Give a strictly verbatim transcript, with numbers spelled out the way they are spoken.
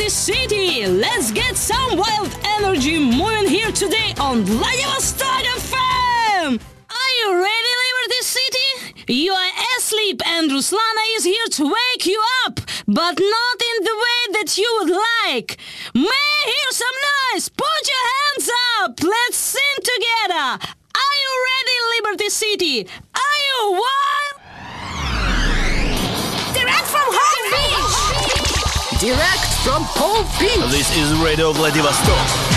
Liberty City! Let's get some wild energy moving here today on Vladivostok F M! Are you ready, Liberty City? You are asleep and Ruslana is here to wake you up, but not in the way that you would like. May I hear some noise? Put your hands up! Let's sing together! Are you ready, Liberty City? Are you wild? Direct from Home Beach! Direct from Home Beach! This is Radio Vladivostok.